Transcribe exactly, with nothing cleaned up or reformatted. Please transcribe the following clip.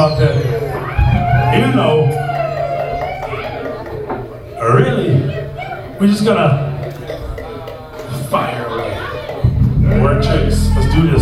about that. You know, really, we're just gonna fire away. Word chase. Let's do this.